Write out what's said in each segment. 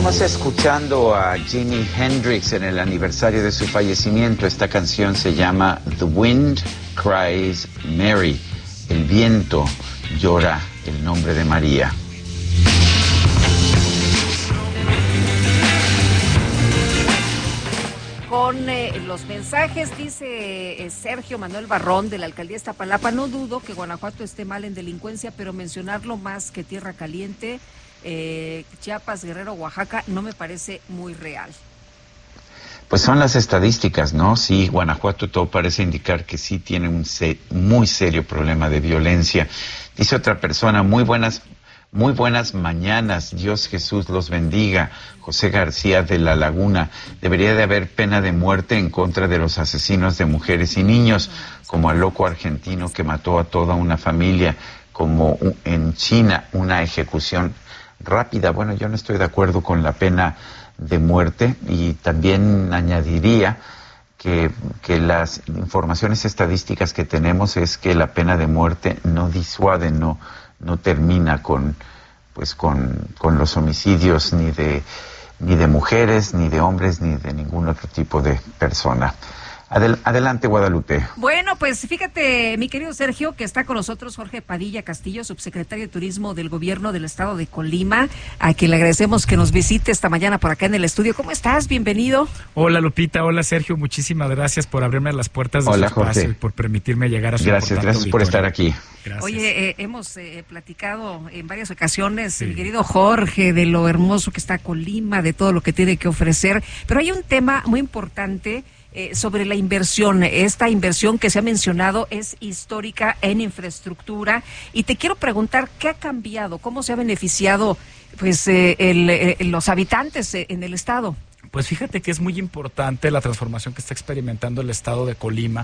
Estamos escuchando a Jimi Hendrix en el aniversario de su fallecimiento. Esta canción se llama The Wind Cries Mary. El viento llora el nombre de María. Con los mensajes, dice Sergio Manuel Barrón de la alcaldía de Iztapalapa: no dudo que Guanajuato esté mal en delincuencia, pero mencionarlo más que Tierra Caliente, Chiapas, Guerrero, Oaxaca, no me parece muy real. Pues son las estadísticas, ¿no? Sí, Guanajuato todo parece indicar que sí tiene un muy serio problema de violencia. Dice otra persona: muy buenas mañanas, Dios Jesús los bendiga. José García de La Laguna: debería de haber pena de muerte en contra de los asesinos de mujeres y niños, como al loco argentino que mató a toda una familia, como en China, una ejecución rápida. Bueno, yo no estoy de acuerdo con la pena de muerte, y también añadiría que las informaciones estadísticas que tenemos es que la pena de muerte no disuade, no termina con los homicidios ni de mujeres, ni de hombres, ni de ningún otro tipo de persona. Adelante, Guadalupe. Bueno, pues fíjate, mi querido Sergio, que está con nosotros Jorge Padilla Castillo, subsecretario de Turismo del Gobierno del Estado de Colima, a quien le agradecemos que nos visite esta mañana por acá en el estudio. ¿Cómo estás? Bienvenido. Hola, Lupita. Hola, Sergio. Muchísimas gracias por abrirme las puertas de su espacio, Jorge, y por permitirme llegar a su Gracias por estar aquí. Gracias. Oye, hemos platicado en varias ocasiones, sí, mi querido Jorge, de lo hermoso que está Colima, de todo lo que tiene que ofrecer, pero hay un tema muy importante sobre la inversión. Esta inversión que se ha mencionado es histórica en infraestructura, y te quiero preguntar, ¿qué ha cambiado? ¿Cómo se ha beneficiado los habitantes en el estado? Pues fíjate que es muy importante la transformación que está experimentando el estado de Colima.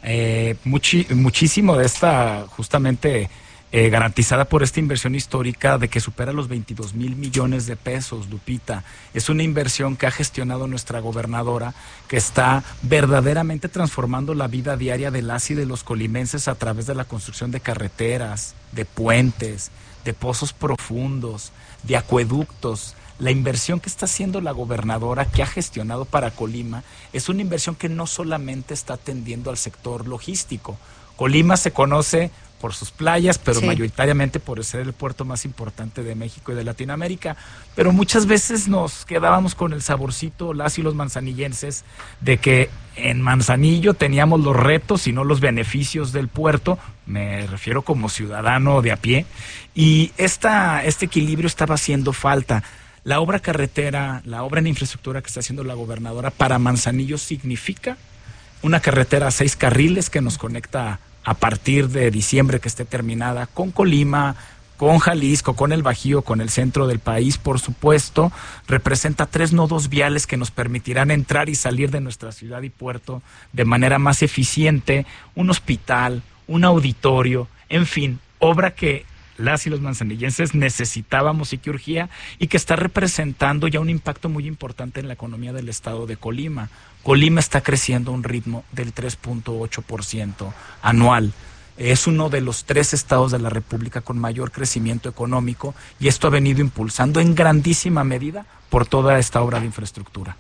Muchísimo de esta justamente garantizada por esta inversión histórica de que supera los 22,000 millones de pesos, Lupita. Es una inversión que ha gestionado nuestra gobernadora, que está verdaderamente transformando la vida diaria de las y de los colimenses a través de la construcción de carreteras, de puentes, de pozos profundos, de acueductos. La inversión que está haciendo la gobernadora, que ha gestionado para Colima, es una inversión que no solamente está atendiendo al sector logístico. Colima se conoce por sus playas, pero sí, mayoritariamente por ser el puerto más importante de México y de Latinoamérica. Pero muchas veces nos quedábamos con el saborcito, las y los manzanillenses, de que en Manzanillo teníamos los retos y no los beneficios del puerto. Me refiero como ciudadano de a pie. Y este equilibrio estaba haciendo falta. La obra carretera, la obra en infraestructura que está haciendo la gobernadora para Manzanillo significa una carretera a 6 carriles que nos conecta a partir de diciembre, que esté terminada, con Colima, con Jalisco, con el Bajío, con el centro del país, por supuesto. Representa 3 nodos viales que nos permitirán entrar y salir de nuestra ciudad y puerto de manera más eficiente, un hospital, un auditorio, en fin, obra que las y los manzanillenses necesitábamos y que urgía, y que está representando ya un impacto muy importante en la economía del estado de Colima. Colima está creciendo a un ritmo del 3.8% anual. Es uno de los 3 estados de la República con mayor crecimiento económico, y esto ha venido impulsando en grandísima medida por toda esta obra de infraestructura.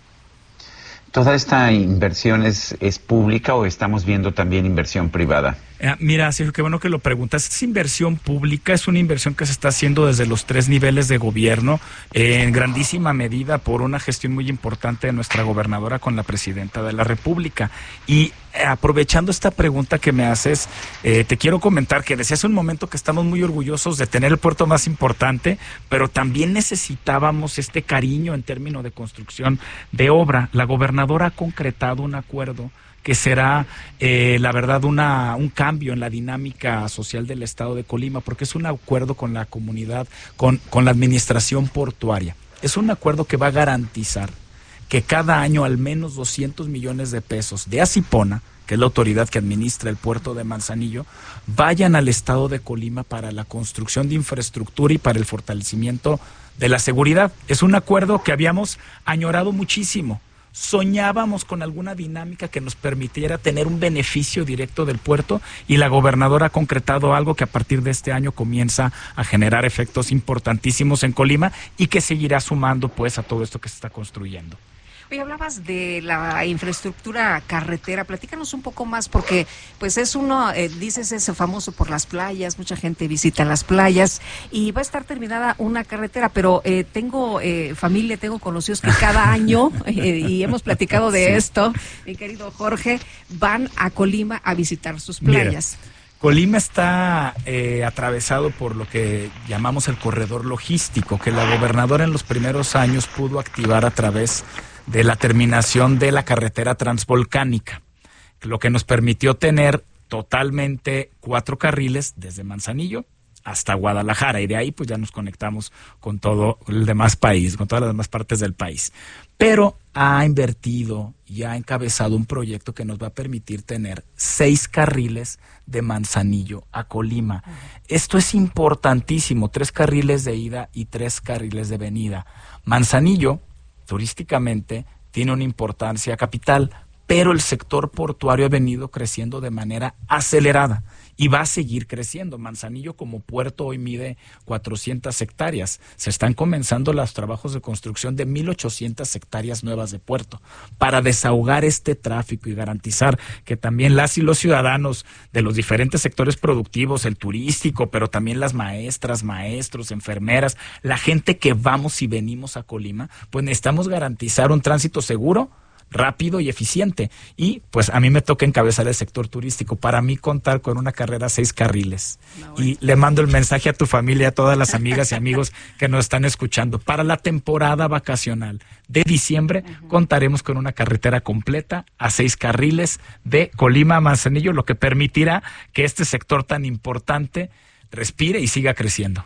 ¿Toda esta inversión es pública o estamos viendo también inversión privada? Mira, Sergio, qué bueno que lo preguntas. Es inversión pública, es una inversión que se está haciendo desde los 3 niveles de gobierno, en grandísima medida por una gestión muy importante de nuestra gobernadora con la presidenta de la República. Y aprovechando esta pregunta que me haces, te quiero comentar que decía hace un momento que estamos muy orgullosos de tener el puerto más importante, pero también necesitábamos este cariño en términos de construcción de obra. La gobernadora ha concretado un acuerdo que será, la verdad, un cambio en la dinámica social del estado de Colima, porque es un acuerdo con la comunidad, con la administración portuaria. Es un acuerdo que va a garantizar que cada año al menos 200 millones de pesos de Asipona, que es la autoridad que administra el puerto de Manzanillo, vayan al estado de Colima para la construcción de infraestructura y para el fortalecimiento de la seguridad. Es un acuerdo que habíamos añorado muchísimo, soñábamos con alguna dinámica que nos permitiera tener un beneficio directo del puerto, y la gobernadora ha concretado algo que a partir de este año comienza a generar efectos importantísimos en Colima y que seguirá sumando pues a todo esto que se está construyendo. Oye, hablabas de la infraestructura carretera, platícanos un poco más, porque pues es uno, dices, es famoso por las playas, mucha gente visita las playas y va a estar terminada una carretera, pero tengo familia, tengo conocidos que cada año, y hemos platicado de esto, mi querido Jorge, van a Colima a visitar sus playas. Mira, Colima está atravesado por lo que llamamos el corredor logístico, que la gobernadora en los primeros años pudo activar a través de la terminación de la carretera transvolcánica, lo que nos permitió tener totalmente 4 carriles desde Manzanillo hasta Guadalajara, y de ahí pues ya nos conectamos con todo el demás país, con todas las demás partes del país. Pero ha invertido y ha encabezado un proyecto que nos va a permitir tener 6 carriles de Manzanillo a Colima. Esto es importantísimo, 3 carriles de ida y 3 carriles de venida. Manzanillo turísticamente tiene una importancia capital, pero el sector portuario ha venido creciendo de manera acelerada y va a seguir creciendo. Manzanillo como puerto hoy mide 400 hectáreas. Se están comenzando los trabajos de construcción de 1,800 hectáreas nuevas de puerto para desahogar este tráfico y garantizar que también las y los ciudadanos de los diferentes sectores productivos, el turístico, pero también las maestras, maestros, enfermeras, la gente que vamos y venimos a Colima, pues necesitamos garantizar un tránsito seguro, rápido y eficiente. Y pues a mí me toca encabezar el sector turístico. Para mí contar con una carrera 6 carriles. Y le mando el mensaje a tu familia, a todas las amigas y amigos que nos están escuchando. Para la temporada vacacional de diciembre contaremos con una carretera completa a 6 carriles de Colima a Manzanillo, lo que permitirá que este sector tan importante respire y siga creciendo.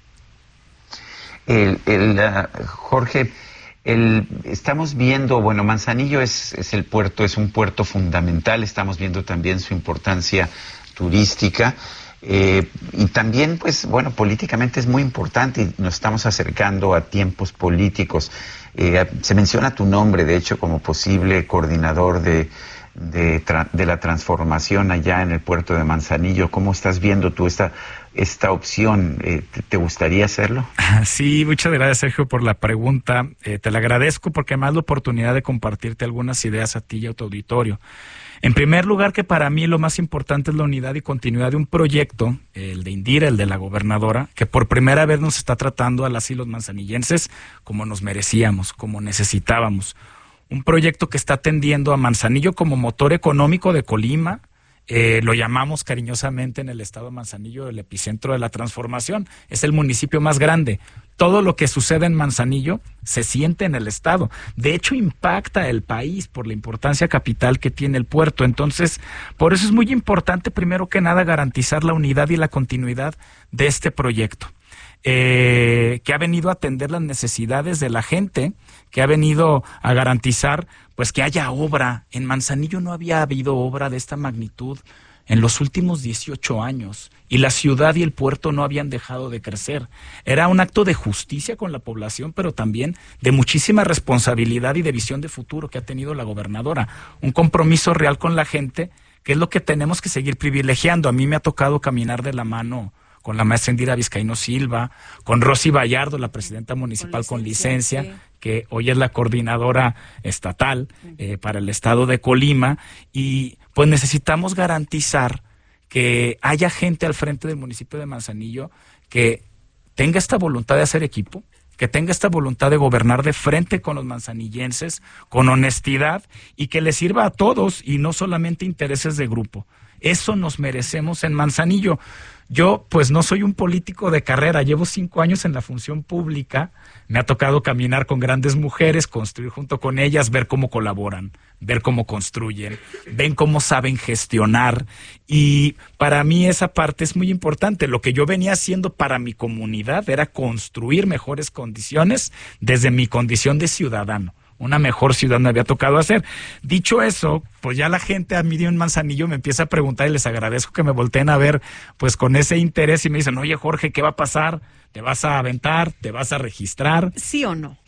Jorge, estamos viendo, bueno, Manzanillo es el puerto, es un puerto fundamental, estamos viendo también su importancia turística, y también, pues, bueno, políticamente es muy importante y nos estamos acercando a tiempos políticos. Se menciona tu nombre, de hecho, como posible coordinador de la transformación allá en el puerto de Manzanillo. ¿Cómo estás viendo tú esta opción? ¿Te gustaría hacerlo? Sí, muchas gracias, Sergio, por la pregunta. Te la agradezco porque me das la oportunidad de compartirte algunas ideas a ti y a tu auditorio. En primer lugar, que para mí lo más importante es la unidad y continuidad de un proyecto, el de Indira, el de la gobernadora, que por primera vez nos está tratando a las y los manzanillenses como nos merecíamos, como necesitábamos. Un proyecto que está atendiendo a Manzanillo como motor económico de Colima. Lo llamamos cariñosamente en el estado de Manzanillo el epicentro de la transformación. Es el municipio más grande. Todo lo que sucede en Manzanillo se siente en el estado. De hecho, impacta el país por la importancia capital que tiene el puerto. Entonces, por eso es muy importante, primero que nada, garantizar la unidad y la continuidad de este proyecto. Que ha venido a atender las necesidades de la gente, que ha venido a garantizar pues que haya obra. En Manzanillo no había habido obra de esta magnitud en los últimos 18 años y la ciudad y el puerto no habían dejado de crecer. Era un acto de justicia con la población, pero también de muchísima responsabilidad y de visión de futuro que ha tenido la gobernadora. Un compromiso real con la gente, que es lo que tenemos que seguir privilegiando. A mí me ha tocado caminar de la mano con la maestra Indira Vizcaíno Silva, con Rosy Vallardo, la presidenta municipal con licencia, sí, que hoy es la coordinadora estatal para el estado de Colima, y pues necesitamos garantizar que haya gente al frente del municipio de Manzanillo que tenga esta voluntad de hacer equipo, que tenga esta voluntad de gobernar de frente con los manzanillenses, con honestidad, y que le sirva a todos y no solamente intereses de grupo. Eso nos merecemos en Manzanillo. Yo, pues, no soy un político de carrera, llevo 5 años en la función pública, me ha tocado caminar con grandes mujeres, construir junto con ellas, ver cómo colaboran, ver cómo construyen, ven cómo saben gestionar, y para mí esa parte es muy importante. Lo que yo venía haciendo para mi comunidad era construir mejores condiciones desde mi condición de ciudadano. Una mejor ciudad me había tocado hacer. Dicho eso, pues ya la gente a mí en Manzanillo me empieza a preguntar, y les agradezco que me volteen a ver pues con ese interés y me dicen, oye Jorge, ¿qué va a pasar? ¿Te vas a aventar? ¿Te vas a registrar? ¿Sí o no?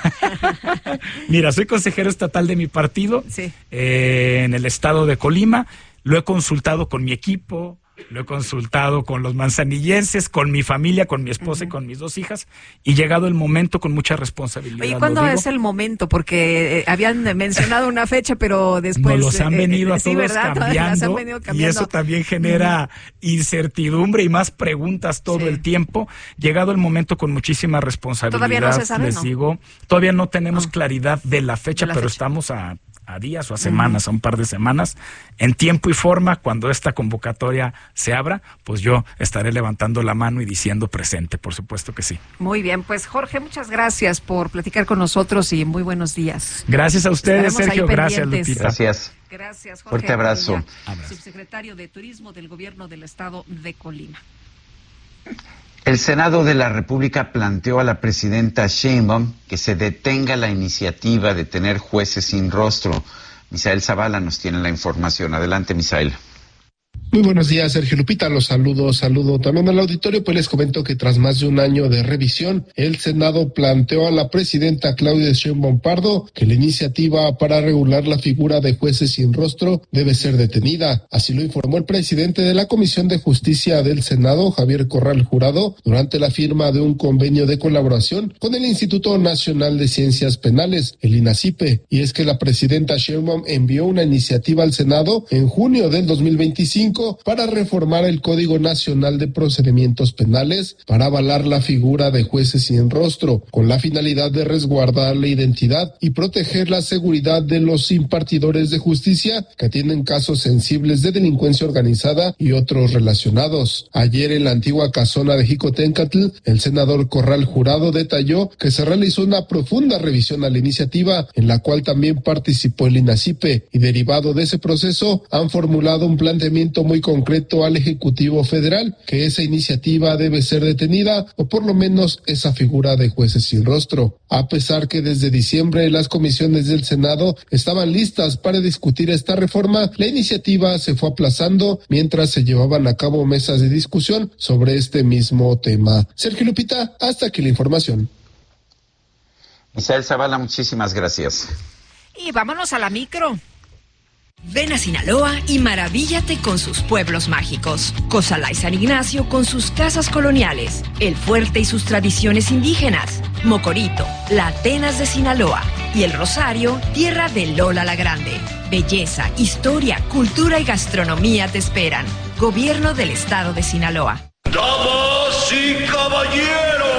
Mira, soy consejero estatal de mi partido, sí. En el estado de Colima. Lo he consultado con mi equipo, lo he consultado con los manzanillenses, con mi familia, con mi esposa y con mis 2 hijas, y llegado el momento con mucha responsabilidad. Oye, ¿cuándo es el momento? Porque habían mencionado una fecha, pero después... Nos los han venido a todos cambiando, y eso también genera incertidumbre y más preguntas todo el tiempo. Llegado el momento con muchísima responsabilidad, todavía no se sabe, les digo, todavía no tenemos claridad de la fecha, pero estamos a días o a semanas, a un par de semanas, en tiempo y forma. Cuando esta convocatoria se abra, pues yo estaré levantando la mano y diciendo presente, por supuesto que sí. Muy bien, pues Jorge, muchas gracias por platicar con nosotros y muy buenos días. Gracias a ustedes, Sergio, gracias, Lupita. Gracias. Gracias, Jorge. Fuerte abrazo. Subsecretario de Turismo del Gobierno del Estado de Colima. El Senado de la República planteó a la presidenta Sheinbaum que se detenga la iniciativa de tener jueces sin rostro. Misael Zavala nos tiene la información. Adelante, Misael. Muy buenos días, Sergio, Lupita, los saludo también al auditorio, pues les comento que tras más de un año de revisión, el Senado planteó a la presidenta Claudia Sheinbaum Pardo que la iniciativa para regular la figura de jueces sin rostro debe ser detenida. Así lo informó el presidente de la Comisión de Justicia del Senado, Javier Corral Jurado, durante la firma de un convenio de colaboración con el Instituto Nacional de Ciencias Penales, el INACIPE, y es que la presidenta Sheinbaum envió una iniciativa al Senado en junio del 2025 para reformar el Código Nacional de Procedimientos Penales para avalar la figura de jueces sin rostro, con la finalidad de resguardar la identidad y proteger la seguridad de los impartidores de justicia que atienden casos sensibles de delincuencia organizada y otros relacionados. Ayer en la antigua casona de Jicotencatl, el senador Corral Jurado detalló que se realizó una profunda revisión a la iniciativa, en la cual también participó el INACIPE, y derivado de ese proceso han formulado un planteamiento muy concreto al Ejecutivo Federal, que esa iniciativa debe ser detenida, o por lo menos esa figura de jueces sin rostro. A pesar que desde diciembre las comisiones del Senado estaban listas para discutir esta reforma, la iniciativa se fue aplazando mientras se llevaban a cabo mesas de discusión sobre este mismo tema. Sergio, Lupita, hasta aquí la información. Misael Zavala, muchísimas gracias. Y vámonos a la micro. Ven a Sinaloa y maravíllate con sus pueblos mágicos. Cozalá y San Ignacio con sus casas coloniales. El Fuerte y sus tradiciones indígenas. Mocorito, la Atenas de Sinaloa. Y El Rosario, tierra de Lola la Grande. Belleza, historia, cultura y gastronomía te esperan. Gobierno del Estado de Sinaloa. ¡Damas y caballeros!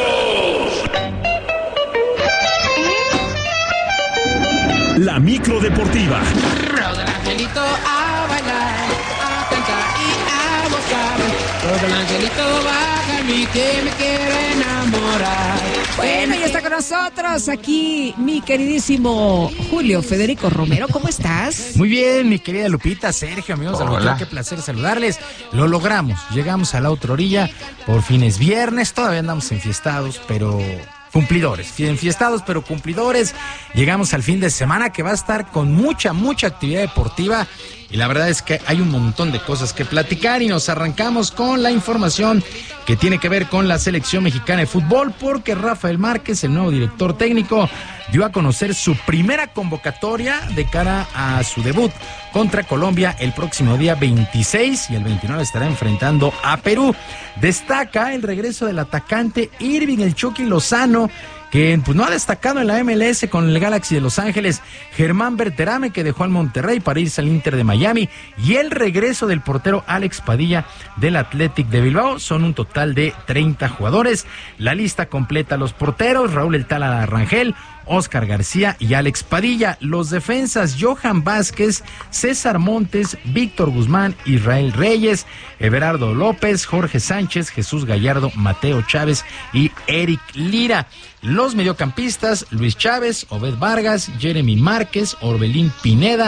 La micro deportiva. Angelito a bailar, a cantar y a gozar. Todo el angelito baja a mí que me quiere enamorar. Bueno, y está con nosotros aquí mi queridísimo Julio Federico Romero. ¿Cómo estás? Muy bien, mi querida Lupita, Sergio, amigos del hotel, qué placer saludarles. Lo logramos, llegamos a la otra orilla. Por fin es viernes, todavía andamos enfiestados, pero cumplidores, enfiestados pero cumplidores. Llegamos al fin de semana que va a estar con mucha actividad deportiva, y la verdad es que hay un montón de cosas que platicar, y nos arrancamos con la información que tiene que ver con la selección mexicana de fútbol, porque Rafael Márquez, el nuevo director técnico, dio a conocer su primera convocatoria de cara a su debut contra Colombia el próximo día 26, y el 29 estará enfrentando a Perú. Destaca el regreso del atacante Irving El Chucky Lozano, que pues no ha destacado en la MLS con el Galaxy de Los Ángeles, Germán Berterame, que dejó al Monterrey para irse al Inter de Miami, y el regreso del portero Alex Padilla del Athletic de Bilbao. Son un total de 30 jugadores. La lista completa: los porteros Raúl El Tala Rangel, Oscar García y Alex Padilla. Los defensas: Johan Vázquez, César Montes, Víctor Guzmán, Israel Reyes, Everardo López, Jorge Sánchez, Jesús Gallardo, Mateo Chávez y Eric Lira. Los mediocampistas: Luis Chávez, Obed Vargas, Jeremy Márquez, Orbelín Pineda,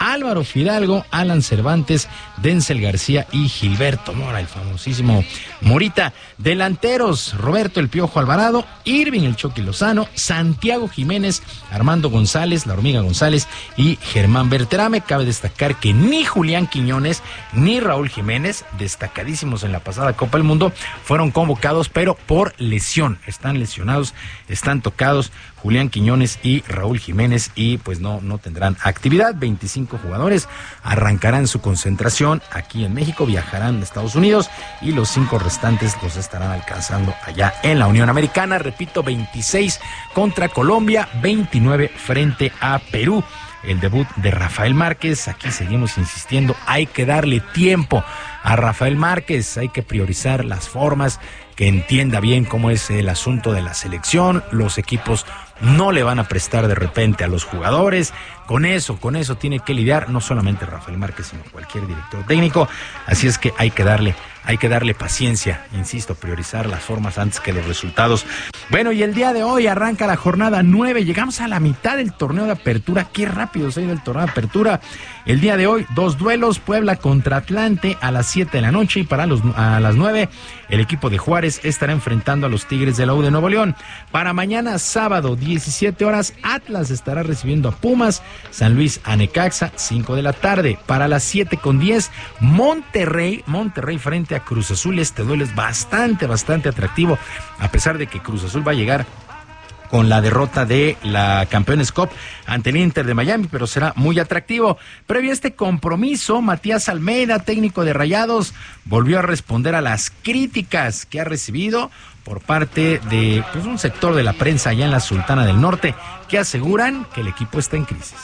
Álvaro Fidalgo, Alan Cervantes, Denzel García y Gilberto Mora, el famosísimo Morita. Delanteros, Roberto El Piojo Alvarado, Irving El Chucky Lozano, Santiago Jiménez, Armando González, La Hormiga González y Germán Berterame. Cabe destacar que ni Julián Quiñones ni Raúl Jiménez, destacadísimos en la pasada Copa del Mundo, fueron convocados, pero por lesión. Están lesionados, están tocados Julián Quiñones y Raúl Jiménez, y pues no tendrán actividad. 25 jugadores arrancarán su concentración aquí en México, viajarán a Estados Unidos y los 5 restantes los estarán alcanzando allá en la Unión Americana. Repito, 26 contra Colombia, 29 frente a Perú. El debut de Rafael Márquez, aquí seguimos insistiendo, hay que darle tiempo a Rafael Márquez, hay que priorizar las formas, que entienda bien cómo es el asunto de la selección. Los equipos no le van a prestar de repente a los jugadores. Con eso tiene que lidiar no solamente Rafael Márquez, sino cualquier director técnico. Así es que hay que darle paciencia, insisto, priorizar las formas antes que los resultados. Bueno, y el día de hoy arranca la jornada 9, llegamos a la mitad del torneo de apertura. Qué rápido se ha ido el torneo de apertura. El día de hoy, 2 duelos, Puebla contra Atlante a las 7 de la noche, y a las 9 el equipo de Juárez estará enfrentando a los Tigres de la U de Nuevo León. Para mañana sábado, 17 horas, Atlas estará recibiendo a Pumas, San Luis a Necaxa, 5 de la tarde. Para las 7:10, Monterrey frente a Cruz Azul. Este duelo es bastante atractivo, a pesar de que Cruz Azul va a llegar con la derrota de la Campeones Cup ante el Inter de Miami, pero será muy atractivo. Previo a este compromiso, Matías Almeida, técnico de Rayados, volvió a responder a las críticas que ha recibido por parte de un sector de la prensa allá en la Sultana del Norte, que aseguran que el equipo está en crisis.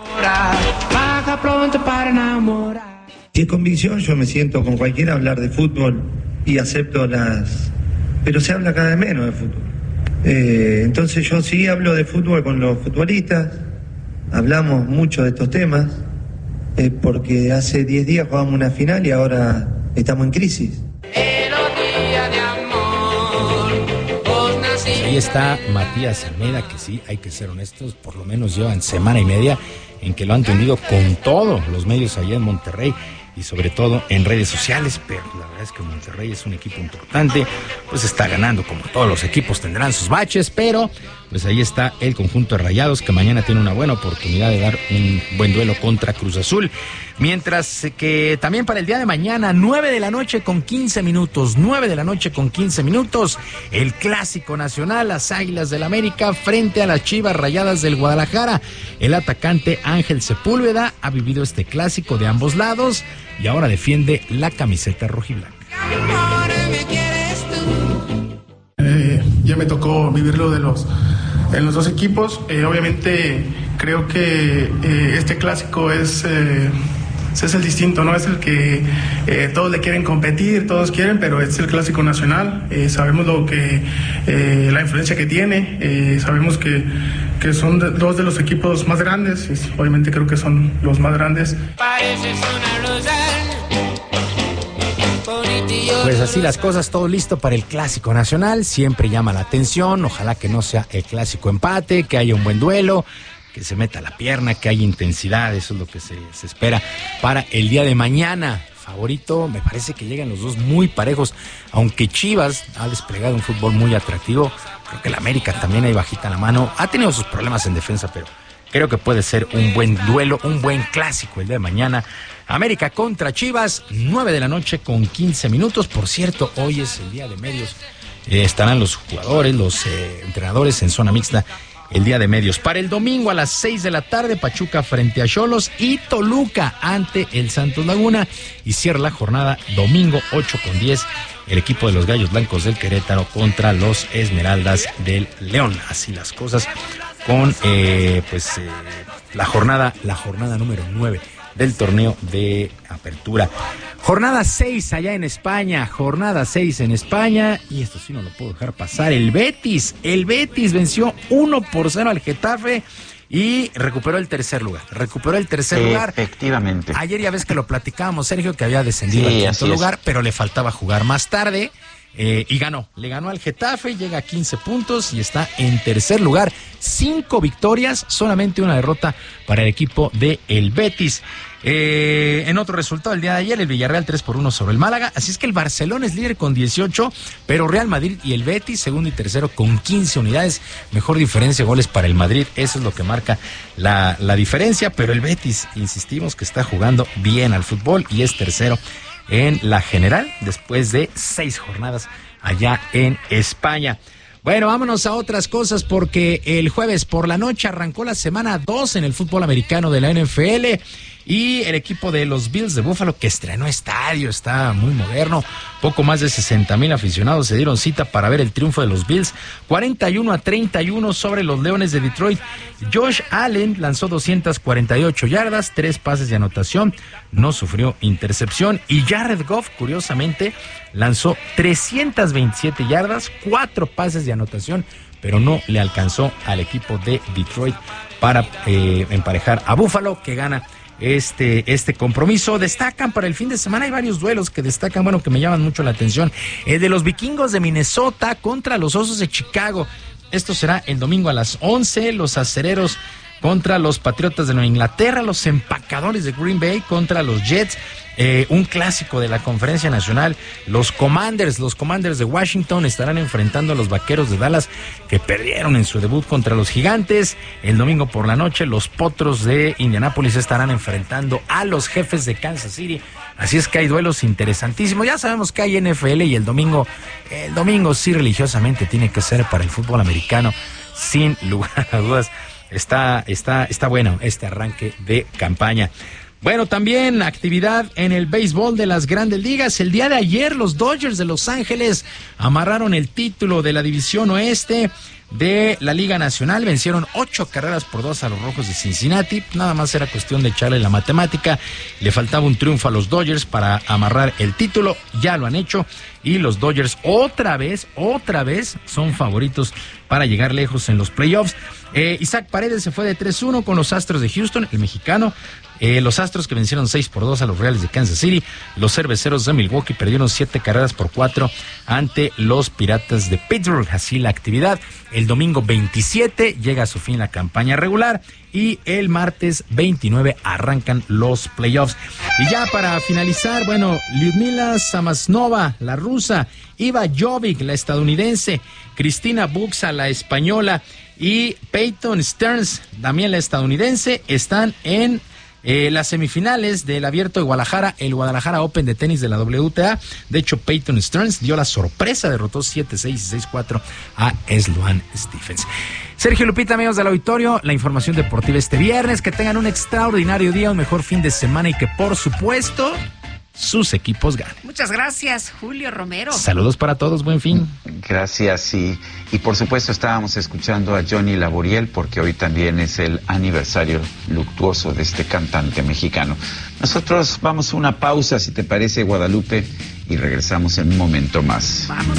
Baja pronto para enamorar. Y es convicción, yo me siento con cualquiera a hablar de fútbol y acepto pero se habla cada vez menos de fútbol. Entonces yo sí hablo de fútbol con los futbolistas, hablamos mucho de estos temas, porque hace 10 días jugamos una final y ahora estamos en crisis. Ahí está Matías Almeida, que sí, hay que ser honestos, por lo menos llevan semana y media en que lo han tendido con todos los medios allá en Monterrey y sobre todo en redes sociales, pero la verdad es que Monterrey es un equipo importante, pues está ganando, como todos los equipos tendrán sus baches, pero pues ahí está el conjunto de Rayados, que mañana tiene una buena oportunidad de dar un buen duelo contra Cruz Azul. Mientras que también para el día de mañana, 9 de la noche con 15 minutos, el Clásico Nacional, las Águilas del América frente a las Chivas Rayadas del Guadalajara. El atacante Ángel Sepúlveda ha vivido este clásico de ambos lados y ahora defiende la camiseta rojiblanca. Ya me tocó vivirlo en los dos equipos. Obviamente creo que este clásico es el distinto, ¿no? Es el que todos le quieren competir, todos quieren, pero es el Clásico Nacional. Sabemos la influencia que tiene, sabemos que son dos de los equipos más grandes, y obviamente creo que son los más grandes. Pues así las cosas, todo listo para el Clásico Nacional. Siempre llama la atención, ojalá que no sea el clásico empate, que haya un buen duelo, que se meta la pierna, que haya intensidad. Eso es lo que se espera para el día de mañana. Favorito, me parece que llegan los dos muy parejos, aunque Chivas ha desplegado un fútbol muy atractivo. Creo que el América también hay bajita la mano, ha tenido sus problemas en defensa, pero creo que puede ser un buen duelo, un buen clásico el día de mañana. América contra Chivas, 9 de la noche con 15 minutos. Por cierto, hoy es el día de medios. Estarán los jugadores, los entrenadores en zona mixta el día de medios. Para el domingo a las 6 de la tarde, Pachuca frente a Xolos y Toluca ante el Santos Laguna. Y cierra la jornada domingo 8:10, el equipo de los Gallos Blancos del Querétaro contra los Esmeraldas del León. Así las cosas con la jornada número 9 del torneo de apertura. Jornada 6 allá en España, y esto sí no lo puedo dejar pasar. El Betis venció 1-0 al Getafe y recuperó el tercer lugar. Efectivamente. Ayer ya ves que lo platicábamos, Sergio, que había descendido al quinto lugar, pero le faltaba jugar más tarde. y le ganó al Getafe, llega a 15 puntos y está en tercer lugar, 5 victorias, solamente una derrota para el equipo de el Betis. En otro resultado el día de ayer, el Villarreal 3-1 sobre el Málaga, así es que el Barcelona es líder con 18, pero Real Madrid y el Betis, segundo y tercero con 15 unidades, mejor diferencia de goles para el Madrid, eso es lo que marca la diferencia, pero el Betis, insistimos que está jugando bien al fútbol y es tercero en la general después de 6 jornadas allá en España. Bueno, vámonos a otras cosas porque el jueves por la noche arrancó la semana 2 en el fútbol americano de la NFL y el equipo de los Bills de Buffalo, que estrenó estadio, está muy moderno, poco más de 60,000 aficionados se dieron cita para ver el triunfo de los Bills, 41-31 sobre los Leones de Detroit. Josh Allen lanzó 248 yardas, 3 pases de anotación, no sufrió intercepción, y Jared Goff, curiosamente, lanzó 327 yardas, 4 pases de anotación, pero no le alcanzó al equipo de Detroit para emparejar a Buffalo, que gana este compromiso. Destacan para el fin de semana, hay varios duelos que destacan, bueno, que me llaman mucho la atención. El de los Vikingos de Minnesota contra los Osos de Chicago. Esto será el domingo a las 11, los Acereros contra los Patriotas de Nueva Inglaterra, los Empacadores de Green Bay contra los Jets, un clásico de la Conferencia Nacional. Los Commanders de Washington estarán enfrentando a los Vaqueros de Dallas, que perdieron en su debut contra los Gigantes. El domingo por la noche, los Potros de Indianápolis estarán enfrentando a los Jefes de Kansas City. Así es que hay duelos interesantísimos. Ya sabemos que hay NFL y el domingo sí religiosamente tiene que ser para el fútbol americano, sin lugar a dudas. Está bueno este arranque de campaña. Bueno, también actividad en el béisbol de las Grandes Ligas. El día de ayer los Dodgers de Los Ángeles amarraron el título de la División Oeste de la Liga Nacional, vencieron 8-2 a los Rojos de Cincinnati. Nada más era cuestión de echarle la matemática, le faltaba un triunfo a los Dodgers para amarrar el título, ya lo han hecho, y los Dodgers otra vez son favoritos para llegar lejos en los playoffs. Isaac Paredes se fue de 3-1 con los Astros de Houston, el mexicano. Los Astros que vencieron 6-2 a los Reales de Kansas City. Los Cerveceros de Milwaukee perdieron 7-4 ante los Piratas de Pittsburgh. Así la actividad. El domingo 27 llega a su fin la campaña regular y el martes 29 arrancan los playoffs. Y ya para finalizar, bueno, Lyudmila Samasnova, la rusa, Iva Jovic, la estadounidense, Cristina Buxa, la española, y Peyton Stearns, también la estadounidense, están en las semifinales del Abierto de Guadalajara, el Guadalajara Open de tenis de la WTA. De hecho, Peyton Stearns dio la sorpresa, derrotó 7-6 y 6-4 a Sloane Stephens. Sergio, Lupita, amigos del auditorio, la información deportiva este viernes. Que tengan un extraordinario día, un mejor fin de semana y que, por supuesto, sus equipos ganen. Muchas gracias, Julio Romero. Saludos para todos, buen fin. Gracias, y por supuesto estábamos escuchando a Johnny Laboriel porque hoy también es el aniversario luctuoso de este cantante mexicano. Nosotros vamos a una pausa, si te parece, Guadalupe, y regresamos en un momento más. Vamos.